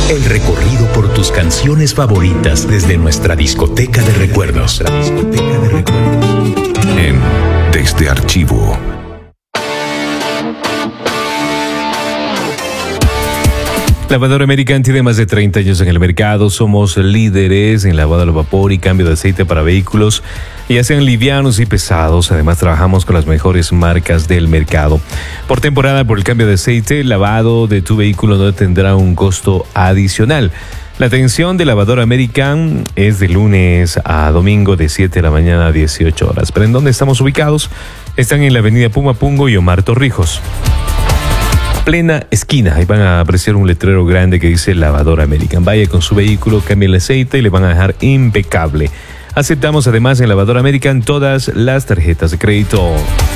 El recorrido por tus canciones favoritas desde nuestra discoteca de recuerdos. En Desde Archivo. Lavadora American tiene más de 30 años en el mercado. Somos líderes en lavado al vapor y cambio de aceite para vehículos, ya sean livianos y pesados. Además, trabajamos con las mejores marcas del mercado. Por temporada, por el cambio de aceite, el lavado de tu vehículo no tendrá un costo adicional. La atención de Lavadora American es de lunes a domingo de 7 de la mañana a 18 horas. ¿Pero en dónde estamos ubicados? Están en la avenida Pumapungo y Omar Torrijos. Plena esquina, ahí van a apreciar un letrero grande que dice Lavadora American. Vaya con su vehículo, cambie el aceite y le van a dejar impecable. Aceptamos además en Lavadora American todas las tarjetas de crédito.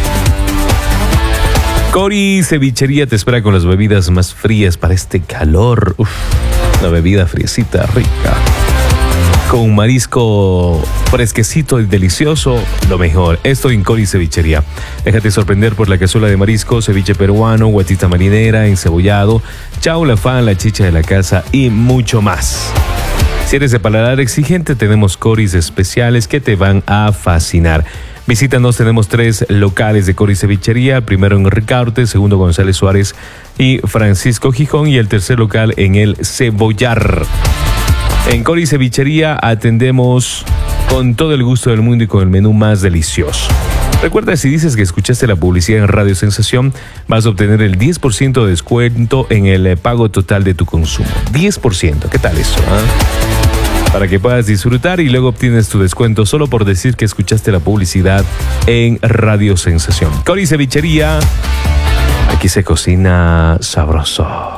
Cori Cevichería te espera con las bebidas más frías para este calor. Una bebida friecita, rica. Con un marisco fresquecito y delicioso, lo mejor. Esto en Cori Cevichería. Déjate sorprender por la cazuela de marisco, ceviche peruano, guatita marinera, encebollado, chaula fan, la chicha de la casa y mucho más. Si eres de paladar exigente, tenemos coris especiales que te van a fascinar. Visítanos, tenemos 3 locales de Cori Cevichería, primero en Ricaurte, segundo González Suárez y Francisco Gijón, y el tercer local en el Cebollar. En Cori Cevichería atendemos con todo el gusto del mundo y con el menú más delicioso. Recuerda, si dices que escuchaste la publicidad en Radio Sensación, vas a obtener el 10% de descuento en el pago total de tu consumo. 10%, ¿qué tal eso? Para que puedas disfrutar y luego obtienes tu descuento solo por decir que escuchaste la publicidad en Radio Sensación. Cori Cevichería, aquí se cocina sabroso.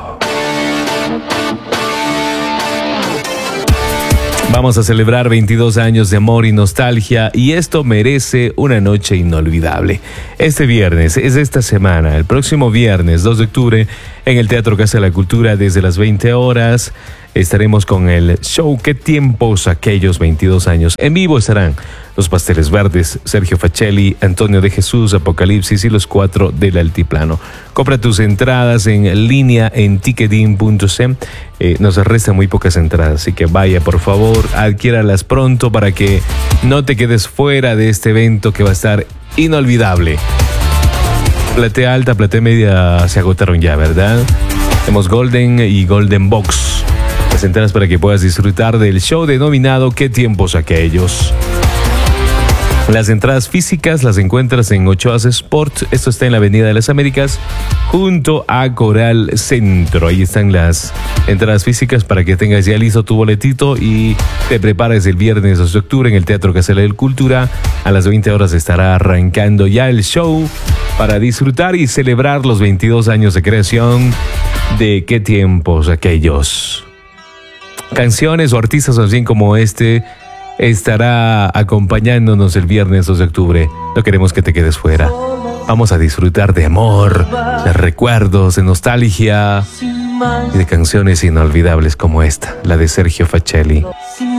Vamos a celebrar 22 años de amor y nostalgia, y esto merece una noche inolvidable. Este viernes, es esta semana, el próximo viernes 2 de octubre, en el Teatro Casa de la Cultura, desde las 20 horas, estaremos con el show ¿Qué tiempos aquellos 22 años? En vivo estarán Los Pasteles Verdes, Sergio Facelli, Antonio de Jesús, Apocalipsis y los 4 del Altiplano. Compra tus entradas en línea en ticketing.com. Nos restan muy pocas entradas, así que vaya, por favor, adquiéralas pronto para que no te quedes fuera de este evento que va a estar inolvidable. Platea alta, platea media se agotaron ya, ¿verdad? Tenemos Golden y Golden Box. Las entradas para que puedas disfrutar del show denominado ¿Qué tiempos aquellos? Las entradas físicas las encuentras en Ochoas Sport. Esto está en la Avenida de las Américas, junto a Coral Centro. Ahí están las entradas físicas para que tengas ya listo tu boletito y te prepares el viernes 2 de octubre en el Teatro Casa de la Cultura. A las 20 horas estará arrancando ya el show para disfrutar y celebrar los 22 años de creación de ¿Qué tiempos aquellos? Canciones o artistas así como este estará acompañándonos el viernes 2 de octubre. No queremos que te quedes fuera. Vamos a disfrutar de amor, de recuerdos, de nostalgia y de canciones inolvidables como esta, la de Sergio Facelli.